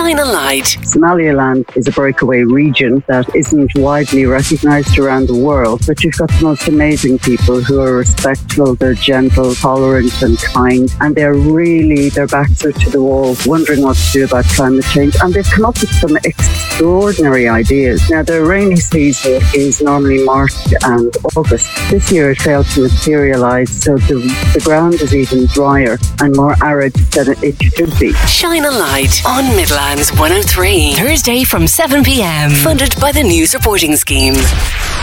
Shine a light. Somaliland is a breakaway region that isn't widely recognised around the world, but you've got the most amazing people who are respectful, they're gentle, tolerant and kind, and their backs are to the wall, wondering what to do about climate change, and they've come up with some extraordinary ideas. Now, the rainy season is normally March and August. This year it failed to materialise, so the ground is even drier and more arid than it should be. Shine a light on Midlands 103. Thursday from 7 p.m. Funded by the News Reporting Scheme.